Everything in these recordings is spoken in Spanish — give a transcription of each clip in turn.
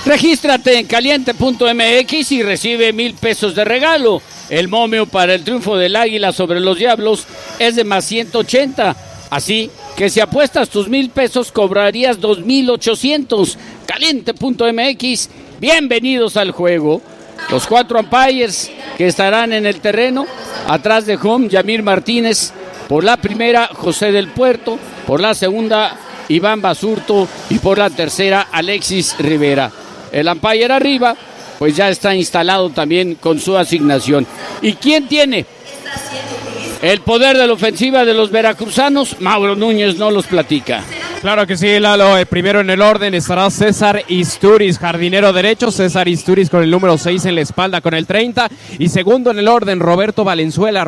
Regístrate en caliente.mx y recibe 1,000 pesos de regalo. El momio para el triunfo del Águila sobre los Diablos es de más 180. Así que si apuestas tus 1,000 pesos cobrarías 2,800. Caliente.mx, bienvenidos al juego. Los 4 umpires que estarán en el terreno, atrás de home, Yamir Martínez, por la primera, José del Puerto, por la segunda, Iván Basurto y por la tercera, Alexis Rivera. El umpire arriba, pues ya está instalado también con su asignación. ¿Y quién tiene el poder de la ofensiva de los veracruzanos? Mauro Núñez nos los platica. Claro que sí, Lalo. Primero en el orden estará César Isturiz, jardinero derecho. César Isturiz con el número 6 en la espalda con el 30. Y segundo en el orden, Roberto Valenzuela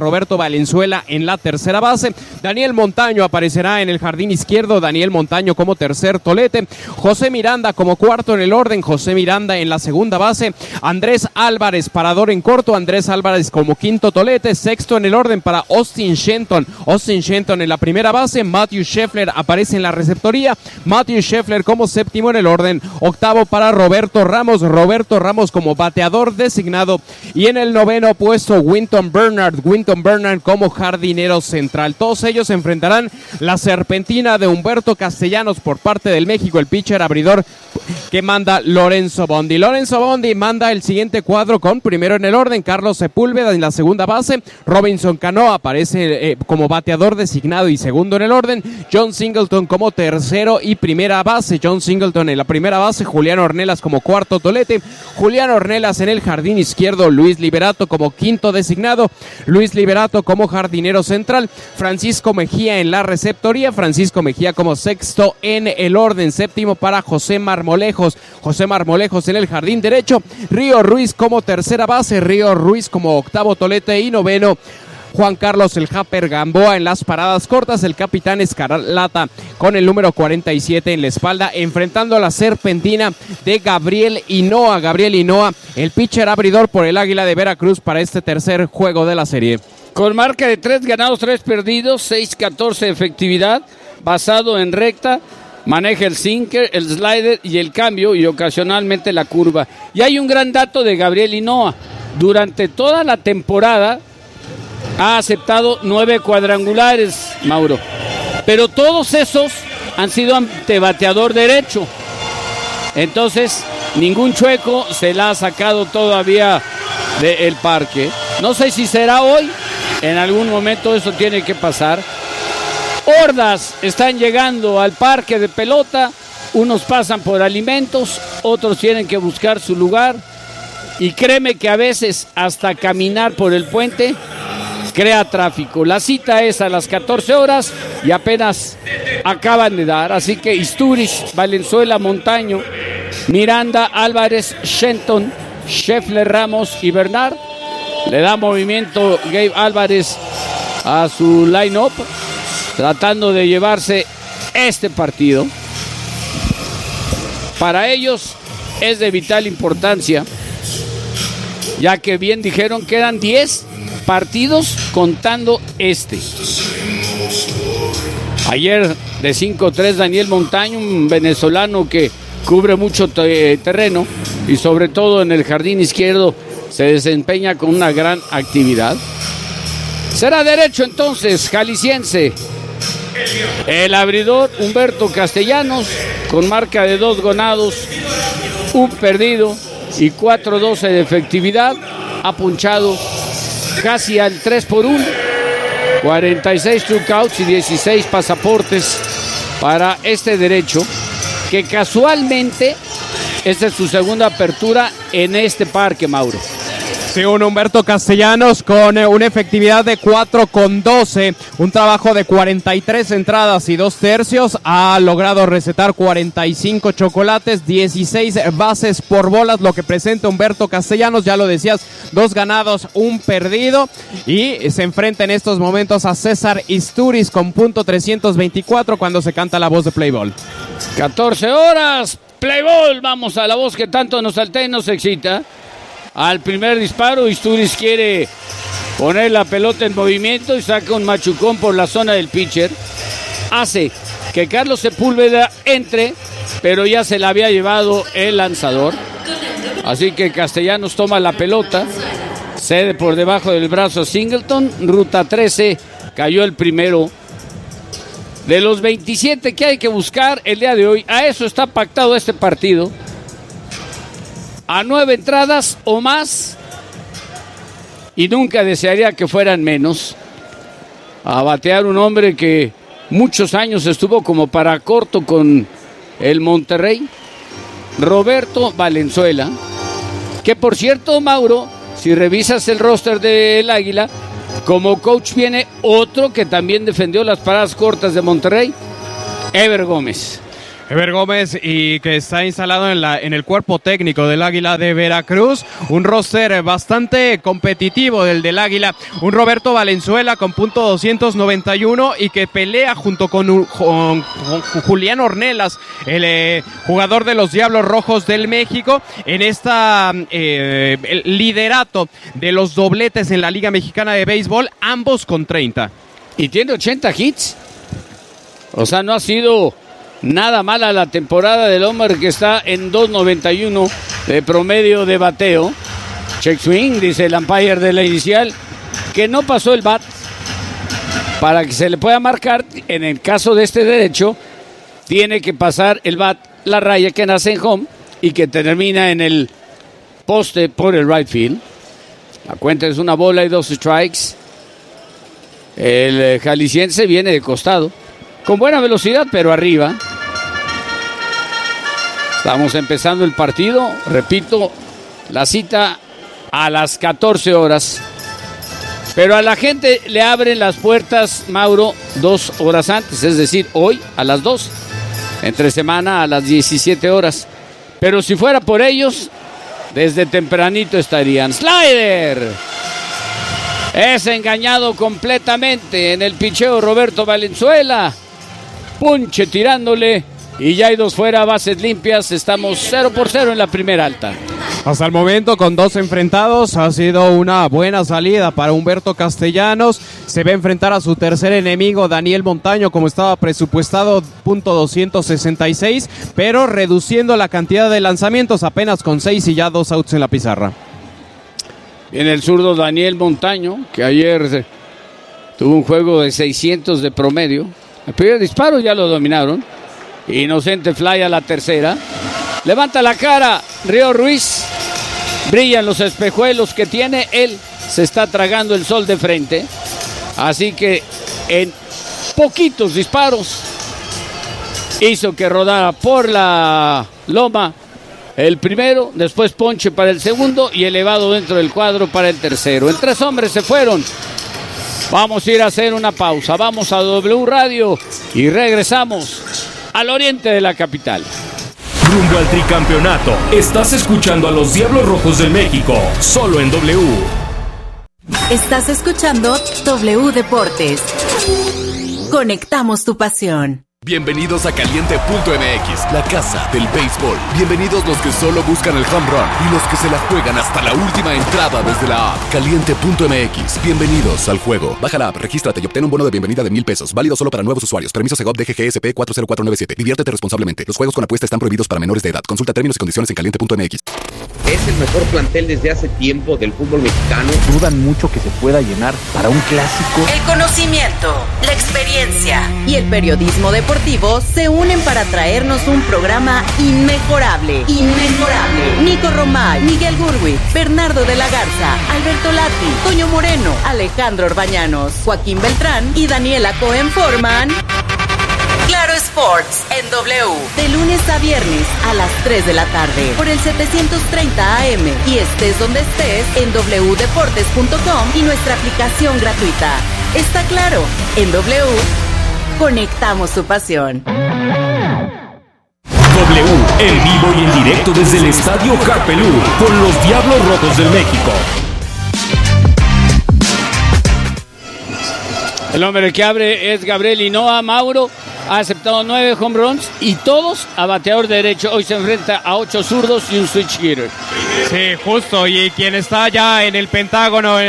en la tercera base. Daniel Montaño aparecerá en el jardín izquierdo. Daniel Montaño como tercer tolete. José Miranda como cuarto en el orden. José Miranda en la segunda base. Andrés Álvarez, parador en corto. Andrés Álvarez como quinto tolete. Sexto en el orden para Austin Shenton. Austin Shenton en la primera base. Matthew Scheffler aparece en la receptoría. Matthew Scheffler como séptimo en el orden. Octavo para Roberto Ramos como bateador designado. Y en el noveno puesto Winton Bernard como jardinero central. Todos ellos enfrentarán la serpentina de Humberto Castellanos por parte del México, el pitcher abridor que manda Lorenzo Bondi. Lorenzo Bondi manda el siguiente cuadro con primero en el orden Carlos Sepúlveda en la segunda base. Robinson Cano aparece como bateador designado y segundo en el orden. John Singleton como tercero y primera base. John Singleton en la primera base. Julián Ornelas como cuarto tolete. Julián Ornelas en el jardín izquierdo. Luis Liberato como quinto designado. Luis Liberato como jardinero central. Francisco Mejía en la receptoría. Francisco Mejía como sexto en el orden. Séptimo para José Marmolejos. José Marmolejos en el jardín derecho. Río Ruiz como tercera base. Río Ruiz como octavo tolete y noveno Juan Carlos el Japper Gamboa en las paradas cortas, el capitán Escarlata con el número 47 en la espalda, enfrentando a la serpentina de Gabriel Hinoa. Gabriel Hinoa, el pitcher abridor por el Águila de Veracruz para este tercer juego de la serie. Con marca de 3 ganados, 3 perdidos, 6.14 de efectividad, basado en recta, maneja el sinker, el slider y el cambio y ocasionalmente la curva. Y hay un gran dato de Gabriel Hinoa. Durante toda la temporada ha aceptado 9 cuadrangulares, Mauro. Pero todos esos han sido ante bateador derecho. Entonces, ningún chueco se la ha sacado todavía del parque. No sé si será hoy. En algún momento eso tiene que pasar. Hordas están llegando al parque de pelota. Unos pasan por alimentos, otros tienen que buscar su lugar. Y créeme que a veces hasta caminar por el puente crea tráfico. La cita es a las 14 horas y apenas acaban de dar. Así que Isturiz, Valenzuela, Montaño, Miranda, Álvarez, Shenton, Scheffler, Ramos y Bernard. Le da movimiento Gabe Álvarez a su line-up, tratando de llevarse este partido. Para ellos es de vital importancia, ya que bien dijeron quedan 10 partidos contando este. Ayer de 5-3 Daniel Montaño, un venezolano que cubre mucho terreno y sobre todo en el jardín izquierdo se desempeña con una gran actividad. Será derecho entonces jalisciense. El abridor Humberto Castellanos con marca de 2 ganados, 1 perdido y 4.12 de efectividad. Ha punchado casi al 3-por-1, 46 strikeouts y 16 pasaportes para este derecho, que casualmente esta es su segunda apertura en este parque, Mauro. Sí, un Humberto Castellanos con una efectividad de 4.12, un trabajo de 43 entradas y 2 tercios, ha logrado recetar 45 chocolates, 16 bases por bolas, lo que presenta Humberto Castellanos, ya lo decías, 2 ganados, 1 perdido, y se enfrenta en estos momentos a César Isturiz con punto 324 cuando se canta la voz de Play Ball. 14 horas, Play Ball, vamos a la voz que tanto nos altea y nos excita. Al primer disparo, Isturiz quiere poner la pelota en movimiento y saca un machucón por la zona del pitcher. Hace que Carlos Sepúlveda entre, pero ya se la había llevado el lanzador. Así que Castellanos toma la pelota, cede por debajo del brazo a Singleton, ruta 13, cayó el primero. De los 27 que hay que buscar el día de hoy, a eso está pactado este partido. A 9 entradas o más, y nunca desearía que fueran menos. A batear un hombre que muchos años estuvo como para corto con el Monterrey, Roberto Valenzuela, que por cierto, Mauro, si revisas el roster del Águila, como coach viene otro que también defendió las paradas cortas de Monterrey, Ever Gómez. Ever Gómez, y que está instalado en el cuerpo técnico del Águila de Veracruz. Un roster bastante competitivo del Águila. Un Roberto Valenzuela con punto 291 y que pelea junto con Julián Ornelas, el jugador de los Diablos Rojos del México, en el liderato de los dobletes en la Liga Mexicana de Béisbol, ambos con 30. Y tiene 80 hits. O sea, no ha sido nada mala la temporada del hombre, que está en 2.91 de promedio de bateo. Check swing, dice el umpire de la inicial, que no pasó el bat para que se le pueda marcar. En el caso de este derecho, tiene que pasar el bat la raya que nace en home y que termina en el poste por el right field. La cuenta es una bola y 2 strikes. El jalisciense viene de costado, con buena velocidad, pero arriba. Estamos empezando el partido. Repito, la cita a las 14 horas. Pero a la gente le abren las puertas, Mauro, 2 horas antes. Es decir, hoy a las 2. Entre semana a las 17 horas. Pero si fuera por ellos, desde tempranito estarían. ¡Slider! Es engañado completamente en el picheo Roberto Valenzuela. Punche tirándole. Y ya hay 2 fuera, bases limpias. Estamos 0-0 en la primera alta. Hasta el momento, con 2 enfrentados, ha sido una buena salida para Humberto Castellanos. Se va a enfrentar a su tercer enemigo, Daniel Montaño, como estaba presupuestado, punto 266, pero reduciendo la cantidad de lanzamientos, apenas con 6 y ya 2 outs en la pizarra. En el zurdo Daniel Montaño, que ayer tuvo un juego de 600 de promedio. El primer disparo ya lo dominaron. Inocente fly a la tercera. Levanta la cara Río Ruiz. Brillan los espejuelos que tiene. Él se está tragando el sol de frente. Así que en poquitos disparos hizo que rodara por la loma el primero, después ponche para el segundo y elevado dentro del cuadro para el tercero. En 3 hombres se fueron. Vamos a ir a hacer una pausa. Vamos a W Radio y regresamos al oriente de la capital. Rumbo al tricampeonato. Estás escuchando a los Diablos Rojos del México, solo en W. Estás escuchando W Deportes. Conectamos tu pasión. Bienvenidos a Caliente.mx, la casa del béisbol. Bienvenidos los que solo buscan el home run y los que se la juegan hasta la última entrada desde la app. Caliente.mx, bienvenidos al juego. Baja la app, regístrate y obtén un bono de bienvenida de $1,000. Válido solo para nuevos usuarios. Permiso Segov DGGSP 40497. Diviértete responsablemente. Los juegos con apuesta están prohibidos para menores de edad. Consulta términos y condiciones en Caliente.mx. Es el mejor plantel desde hace tiempo del fútbol mexicano. Dudan mucho que se pueda llenar para un clásico. El conocimiento, la experiencia y el periodismo deportivo se unen para traernos un programa inmejorable. Nico Romay, Miguel Gurwitz, Bernardo de la Garza, Alberto Lati, Toño Moreno, Alejandro Orbañanos, Joaquín Beltrán y Daniela Cohen forman Claro Sports en W. De lunes a viernes a las 3 de la tarde por el 730 AM y estés donde estés en wdeportes.com y nuestra aplicación gratuita. Está claro, en W conectamos tu pasión. W, en vivo y en directo desde el Estadio Carpelú, con los Diablos Rojos del México. El hombre que abre es Gabriel Hinoa. Mauro ha aceptado 9 home runs y todos a bateador derecho. Hoy se enfrenta a 8 zurdos y un switch hitter. Sí, justo, y quien está ya en el Pentágono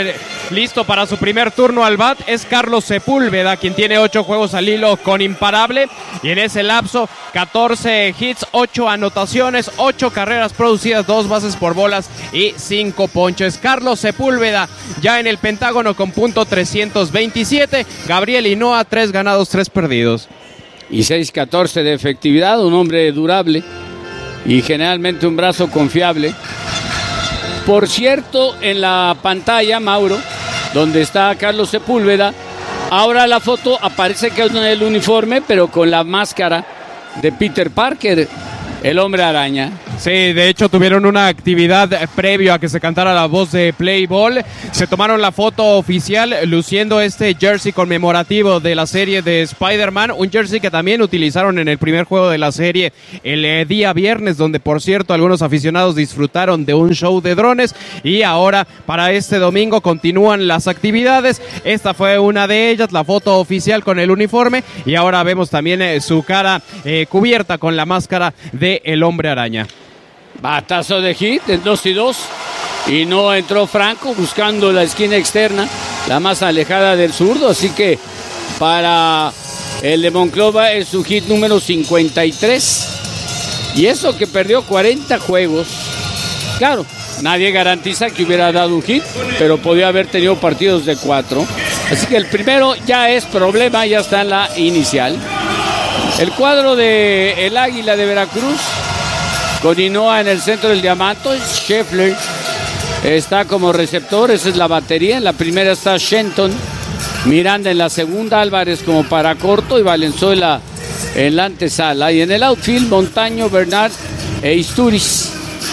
listo para su primer turno al bat es Carlos Sepúlveda, quien tiene 8 juegos al hilo con imparable, y en ese lapso 14 hits, 8 anotaciones, 8 carreras producidas, 2 bases por bolas y 5 ponches. Carlos Sepúlveda ya en el Pentágono con punto 327. Gabriel Hinoa, 3 ganados, 3 perdidos. Y 6.14 de efectividad, un hombre durable y generalmente un brazo confiable. Por cierto, en la pantalla, Mauro, donde está Carlos Sepúlveda, ahora la foto aparece que es el uniforme, pero con la máscara de Peter Parker, el hombre araña. Sí, de hecho tuvieron una actividad previo a que se cantara la voz de Play Ball. Se tomaron la foto oficial luciendo este jersey conmemorativo de la serie de Spider-Man, un jersey que también utilizaron en el primer juego de la serie el día viernes, donde por cierto algunos aficionados disfrutaron de un show de drones, y ahora para este domingo continúan las actividades. Esta fue una de ellas, la foto oficial con el uniforme, y ahora vemos también su cara cubierta con la máscara de el hombre araña. Batazo de hit en 2-2 y no entró Franco buscando la esquina externa, la más alejada del zurdo, así que para el de Monclova es su hit número 53, y eso que perdió 40 juegos. Claro, nadie garantiza que hubiera dado un hit, pero podía haber tenido partidos de 4, así que el primero ya es problema, ya está en la inicial. El cuadro de el Águila de Veracruz, con Hinoa en el centro del diamante, Scheffler está como receptor, esa es la batería. En la primera está Shenton, Miranda en la segunda, Álvarez como para corto y Valenzuela en la antesala. Y en el outfield, Montaño, Bernard e Isturiz.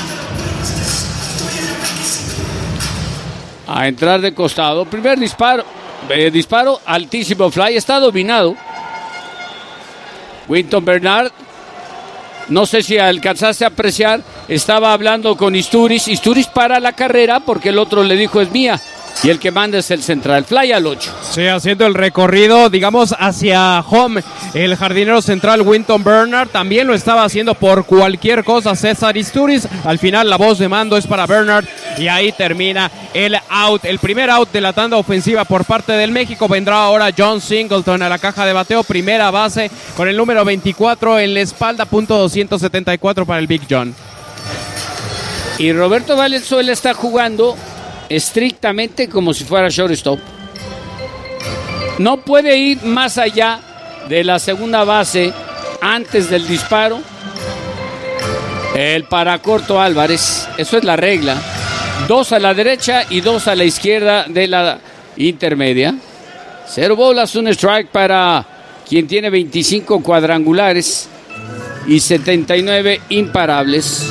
A entrar de costado, primer disparo, altísimo fly, está dominado. Winton Bernard, no sé si alcanzaste a apreciar, estaba hablando con Isturiz para la carrera porque el otro le dijo es mía, y el que manda es el central. Fly al 8. Sí, haciendo el recorrido, digamos, hacia home. El jardinero central Winton Bernard también lo estaba haciendo por cualquier cosa. César Isturiz, al final la voz de mando es para Bernard, y ahí termina el out. El primer out de la tanda ofensiva por parte del México. Vendrá ahora John Singleton a la caja de bateo, primera base con el número 24 en la espalda, punto 274 para el Big John. Y Roberto Valenzuela está jugando estrictamente como si fuera shortstop. No puede ir más allá de la segunda base antes del disparo. El paracorto Álvarez, eso es la regla. 2 a la derecha y 2 a la izquierda de la intermedia. 0 bolas, 1 strike para quien tiene 25 cuadrangulares y 79 imparables.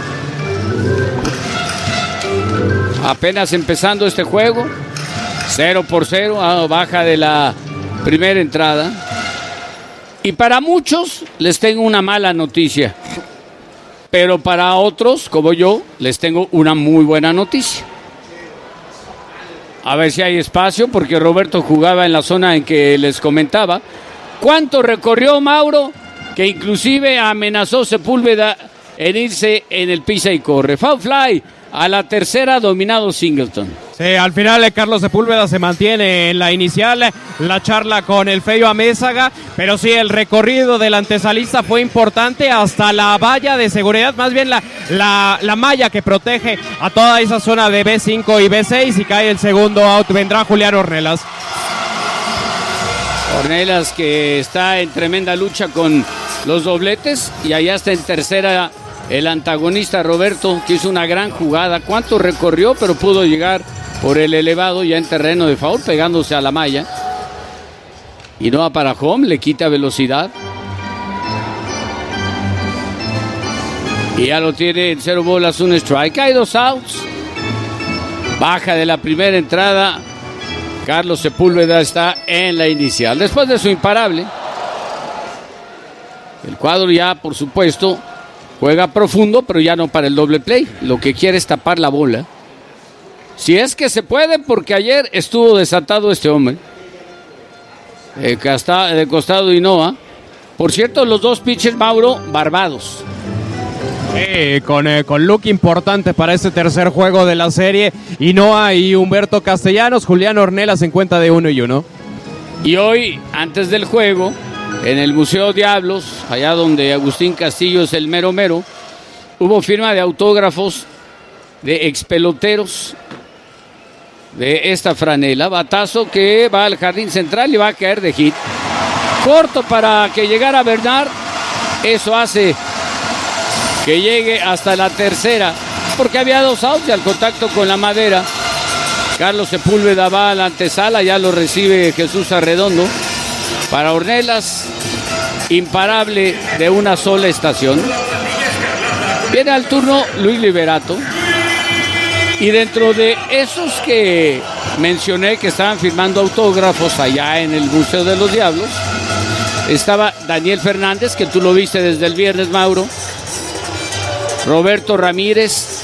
Apenas empezando este juego, 0-0, baja de la primera entrada. Y para muchos les tengo una mala noticia, pero para otros, como yo, les tengo una muy buena noticia. A ver si hay espacio, porque Roberto jugaba en la zona en que les comentaba. ¿Cuánto recorrió Mauro? Que inclusive amenazó Sepúlveda en irse en el pisa y corre. Foul fly. A la tercera, dominado Singleton. Sí, al final Carlos Sepúlveda se mantiene en la inicial, la charla con el Feyo Amézaga, pero sí, el recorrido del antesalista fue importante hasta la valla de seguridad, más bien la malla que protege a toda esa zona de B5 y B6, y cae el segundo out. Vendrá Julián Ornelas. Ornelas, que está en tremenda lucha con los dobletes, y allá está en tercera el antagonista Roberto, que hizo una gran jugada. ¿Cuánto recorrió? Pero pudo llegar por el elevado ya en terreno de foul, pegándose a la malla. Y no va para home, le quita velocidad. Y ya lo tiene en 0 bolas, 1 strike. Hay 2 outs. Baja de la primera entrada. Carlos Sepúlveda está en la inicial. Después de su imparable, el cuadro ya, por supuesto, juega profundo, pero ya no para el doble play. Lo que quiere es tapar la bola. Si es que se puede, porque ayer estuvo desatado este hombre. De costado Hinoa. Por cierto, los dos pitchers, Mauro, barbados. Con look importante para este tercer juego de la serie. Hinoa y Humberto Castellanos. Julián Ornelas en cuenta de 1-1. Y hoy, antes del juego, en el Museo Diablos, allá donde Agustín Castillo es el mero mero, hubo firma de autógrafos de expeloteros de esta franela. Batazo que va al jardín central y va a caer de hit. Corto para que llegara Bernard. Eso hace que llegue hasta la tercera, porque había 2 outs y al contacto con la madera. Carlos Sepúlveda va a la antesala, ya lo recibe Jesús Arredondo. Para Ornelas, imparable de una sola estación. Viene al turno Luis Liberato. Y dentro de esos que mencioné que estaban firmando autógrafos allá en el Museo de los Diablos, estaba Daniel Fernández, que tú lo viste desde el viernes, Mauro. Roberto Ramírez.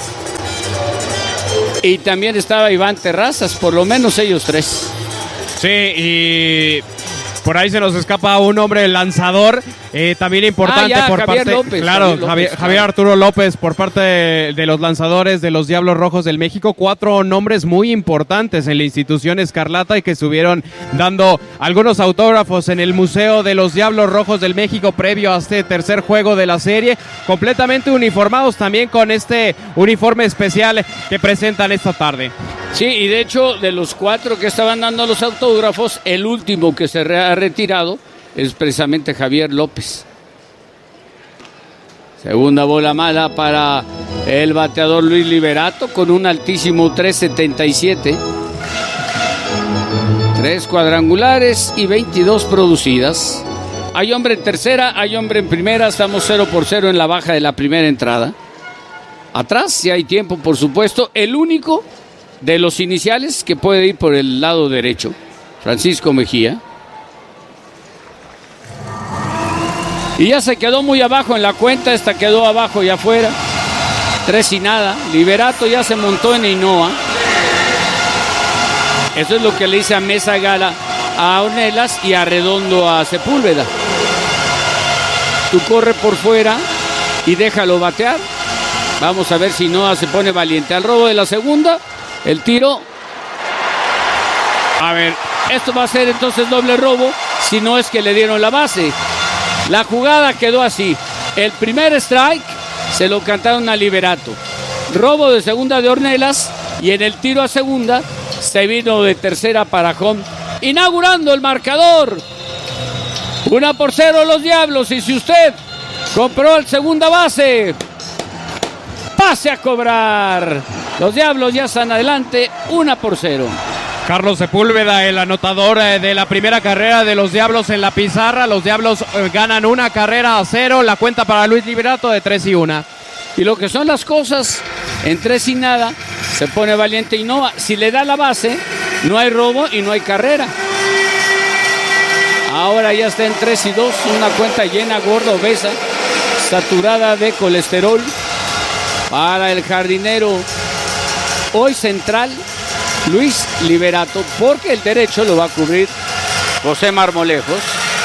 Y también estaba Iván Terrazas, por lo menos ellos 3. Sí, y por ahí se nos escapa un hombre lanzador, también importante por Javier parte López, claro, Javier Arturo López por parte de los lanzadores de los Diablos Rojos del México. 4 nombres muy importantes en la institución escarlata y que estuvieron dando algunos autógrafos en el Museo de los Diablos Rojos del México previo a este tercer juego de la serie, completamente uniformados también con este uniforme especial que presentan esta tarde. Sí, y de hecho, de los 4 que estaban dando los autógrafos, el último que se ha retirado es precisamente Javier López. Segunda bola mala para el bateador Luis Liberato con un altísimo 3.77. 3 cuadrangulares y 22 producidas. Hay hombre en tercera, hay hombre en primera. Estamos 0-0 en la baja de la primera entrada. Atrás, si hay tiempo, por supuesto. El único de los iniciales que puede ir por el lado derecho, Francisco Mejía. Y ya se quedó muy abajo en la cuenta. Esta quedó abajo y afuera. 3-0. Liberato ya se montó en Hinoa. Eso es lo que le dice a Mesa Gala a Ornelas y a Redondo a Sepúlveda. Tú corre por fuera y déjalo batear. Vamos a ver si Hinoa se pone valiente. Al robo de la segunda, el tiro. A ver, esto va a ser entonces doble robo, si no es que le dieron la base. La jugada quedó así. El primer strike se lo cantaron a Liberato. Robo de segunda de Ornelas y en el tiro a segunda se vino de tercera para home, inaugurando el marcador. 1-0 los Diablos. Y si usted compró el segunda base, pase a cobrar. Los Diablos ya están adelante, 1-0. Carlos Sepúlveda, el anotador de la primera carrera de los Diablos en la pizarra. Los Diablos ganan 1-0. La cuenta para Luis Liberato de 3-1. Y lo que son las cosas, en 3-0, se pone valiente Hinoa. Si le da la base, no hay robo y no hay carrera. Ahora ya está en 3-2, una cuenta llena, gorda, obesa, saturada de colesterol. Para el jardinero, hoy central, Luis Liberato, porque el derecho lo va a cubrir José Marmolejos.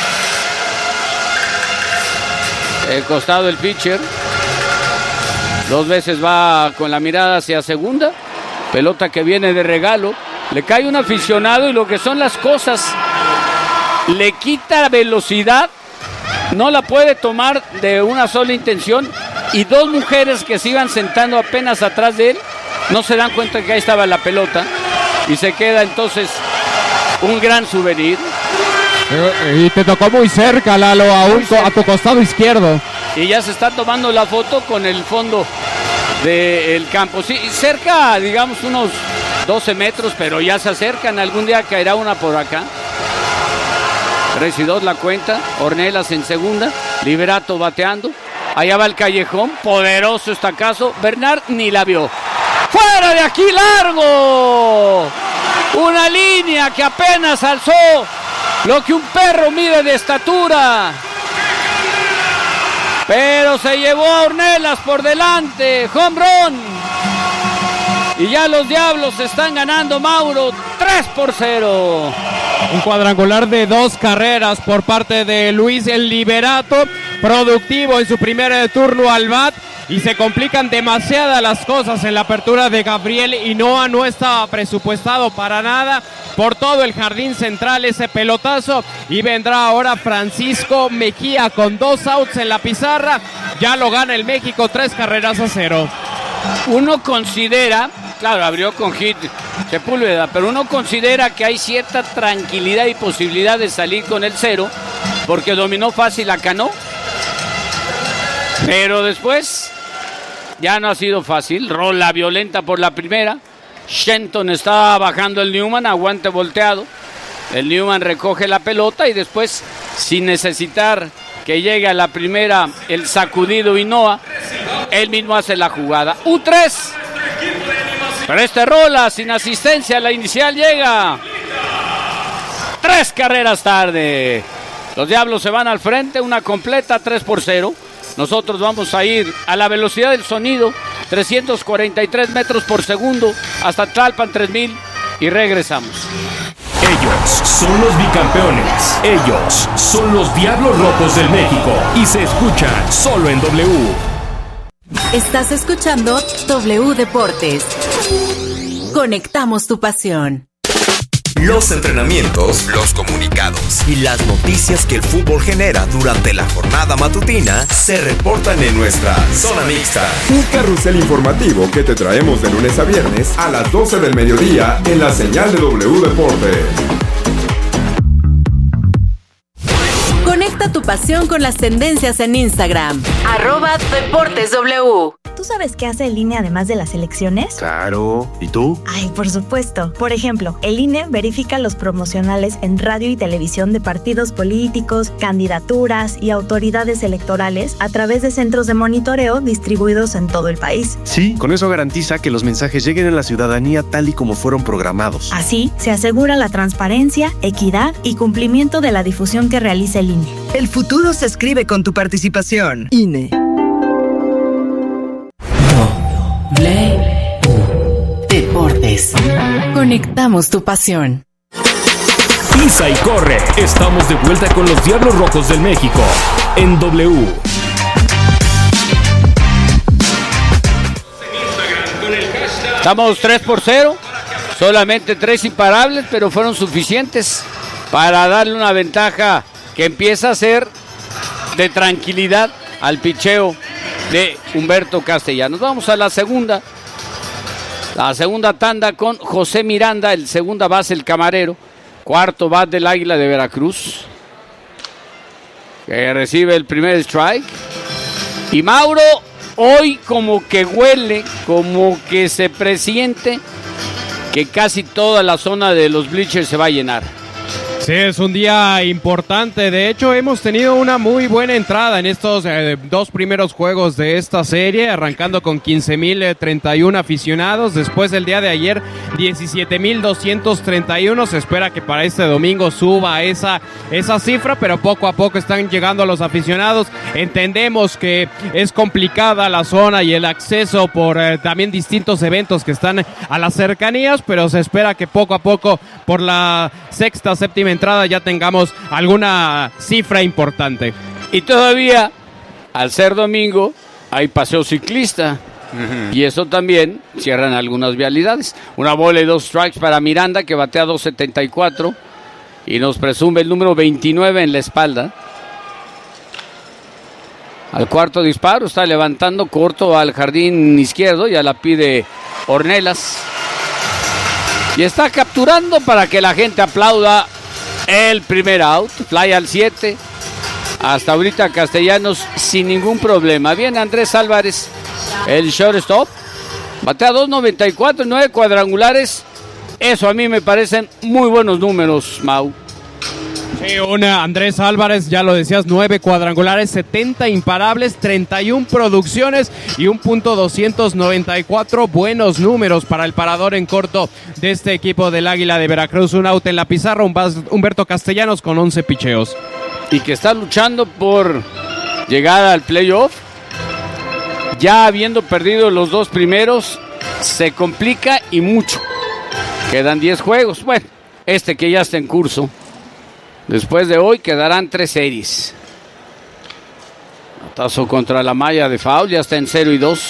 El costado del pitcher. 2 veces va con la mirada hacia segunda. Pelota que viene de regalo. Le cae un aficionado y lo que son las cosas. Le quita velocidad. No la puede tomar de una sola intención. Y 2 mujeres que se iban sentando apenas atrás de él no se dan cuenta que ahí estaba la pelota. Y se queda entonces un gran souvenir. Y te tocó muy cerca, Lalo, a tu costado izquierdo. Y ya se está tomando la foto con el fondo del campo. Sí, cerca, digamos, unos 12 metros, pero ya se acercan. Algún día caerá una por acá. 3-2 la cuenta. Ornelas en segunda. Liberato bateando. Allá va el callejón. Poderoso estacazo. Bernard ni la vio. ¡Fuera de aquí, largo! Una línea que apenas alzó lo que un perro mide de estatura. Pero se llevó a Ornelas por delante. Home run. Y ya los Diablos están ganando, Mauro, 3-0. Un cuadrangular de 2 carreras por parte de Luis el Liberato. productivo en su primer turno al bat y se complican demasiadas las cosas en la apertura de Gabriel Hinoa. No estaba presupuestado para nada por todo el jardín central ese pelotazo, y vendrá ahora Francisco Mejía con 2 outs en la pizarra. Ya lo gana el México 3-0. Uno considera, claro, abrió con hit Sepúlveda, pero uno considera que hay cierta tranquilidad y posibilidad de salir con el 0 porque dominó fácil a Cano, pero después ya no ha sido fácil. Rola violenta por la primera. Shenton está bajando el Newman, aguante volteado. El Newman recoge la pelota y después, sin necesitar que llegue a la primera el sacudido Hinoa, él mismo hace la jugada. U3. Pero este rola sin asistencia, la inicial llega 3 carreras tarde. Los Diablos se van al frente, una completa, 3-0. Nosotros vamos a ir a la velocidad del sonido, 343 metros por segundo, hasta Tlalpan 3000, y regresamos. Ellos son los bicampeones. Ellos son los Diablos Rojos del México. Y se escuchan solo en W. Estás escuchando W Deportes. Conectamos tu pasión. Los entrenamientos, los comunicados y las noticias que el fútbol genera durante la jornada matutina se reportan en nuestra Zona Mixta. Un carrusel informativo que te traemos de lunes a viernes a las 12 del mediodía en la señal de W Deportes. Conecta tu pasión con las tendencias en Instagram. @DeportesW. ¿Tú sabes qué hace el INE además de las elecciones? Claro. ¿Y tú? Ay, por supuesto. Por ejemplo, el INE verifica los promocionales en radio y televisión de partidos políticos, candidaturas y autoridades electorales a través de centros de monitoreo distribuidos en todo el país. Sí, con eso garantiza que los mensajes lleguen a la ciudadanía tal y como fueron programados. Así, se asegura la transparencia, equidad y cumplimiento de la difusión que realiza el INE. El futuro se escribe con tu participación. INE. Deportes. Conectamos tu pasión. Pisa y corre. Estamos de vuelta con los Diablos Rojos del México en W. Estamos 3-0. Solamente 3 imparables, pero fueron suficientes para darle una ventaja que empieza a ser de tranquilidad al picheo de Humberto Castellanos. Vamos a la segunda tanda con José Miranda, el segunda base, el camarero, cuarto bat del Águila de Veracruz, que recibe el primer strike. Y Mauro hoy como que huele, como que se presiente que casi toda la zona de los bleachers se va a llenar. Sí, es un día importante. De hecho, hemos tenido una muy buena entrada en estos 2 primeros juegos de esta serie, arrancando con 15,031 aficionados. Después del día de ayer, 17,231. Se espera que para este domingo suba esa cifra, pero poco a poco están llegando los aficionados. Entendemos que es complicada la zona y el acceso por también distintos eventos que están a las cercanías, pero se espera que poco a poco, por la sexta, séptima entrada, ya tengamos alguna cifra importante. Y todavía, al ser domingo, hay paseo ciclista. Y eso también cierran algunas vialidades. Una bola y 2 strikes para Miranda, que batea 2.74 y nos presume el número 29 en la espalda. Al cuarto disparo, está levantando corto al jardín izquierdo, ya la pide Ornelas. Y está capturando para que la gente aplauda el primer out. Fly al 7. Hasta ahorita Castellanos sin ningún problema. Viene Andrés Álvarez, el shortstop. Batea 2.94, 9 cuadrangulares. Eso a mí me parecen muy buenos números, Mau. Sí, Andrés Álvarez, ya lo decías, 9 cuadrangulares, 70 imparables, 31 producciones y un .294. Buenos números para el parador en corto de este equipo del Águila de Veracruz. Un out en la pizarra, Humberto Castellanos con 11 picheos. Y que está luchando por llegar al playoff. Ya habiendo perdido los 2 primeros, se complica y mucho. Quedan 10 juegos. Bueno, que ya está en curso. Después de hoy quedarán 3 series. Tazo contra la malla de foul, ya está en 0-2.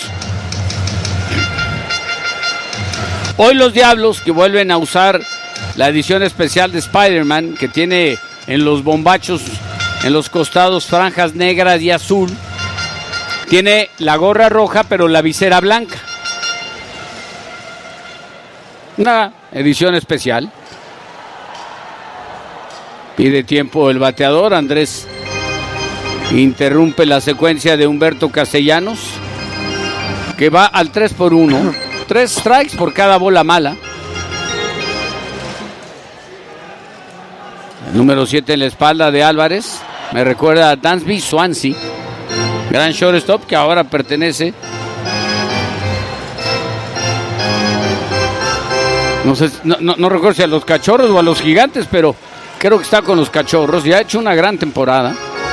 Hoy los Diablos, que vuelven a usar la edición especial de Spider-Man, que tiene en los bombachos, en los costados, franjas negras y azul. Tiene la gorra roja, pero la visera blanca. Una edición especial. Pide tiempo el bateador. Andrés interrumpe la secuencia de Humberto Castellanos, que va al 3-1. 3 strikes por cada bola mala. El número 7 en la espalda de Álvarez. Me recuerda a Dansby Swansea, gran shortstop que ahora pertenece. No sé, no recuerdo si a los Cachorros o a los Gigantes, pero creo que está con los Cachorros y ha hecho una gran temporada.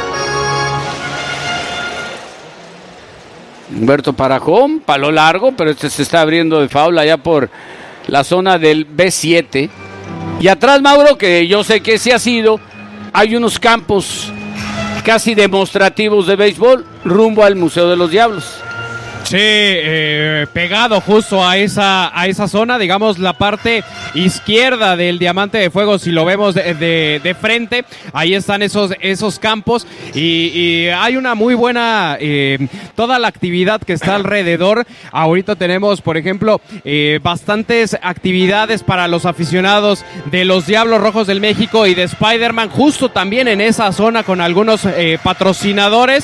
Humberto para home, palo largo, pero este se está abriendo de foul allá por la zona del B7. Y atrás, Mauro, que yo sé que sí ha sido, hay unos campos casi demostrativos de béisbol rumbo al Museo de los Diablos. Sí, pegado justo a esa zona, digamos la parte izquierda del Diamante de Fuego, si lo vemos de frente, ahí están esos campos y hay una muy buena, toda la actividad que está alrededor. Ahorita tenemos, por ejemplo, bastantes actividades para los aficionados de los Diablos Rojos del México y de Spider-Man, justo también en esa zona con algunos patrocinadores